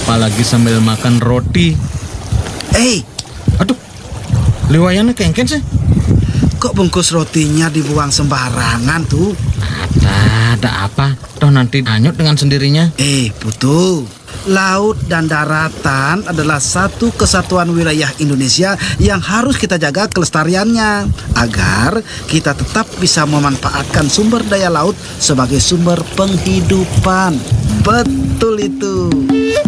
apalagi sambil makan roti. Aduh, liwayana kengken sih. Kok bungkus rotinya dibuang sembarangan tuh? Ada apa? Toh nanti hanyut dengan sendirinya. Putu, laut dan daratan adalah satu kesatuan wilayah Indonesia yang harus kita jaga kelestariannya agar kita tetap bisa memanfaatkan sumber daya laut sebagai sumber penghidupan. Betul itu.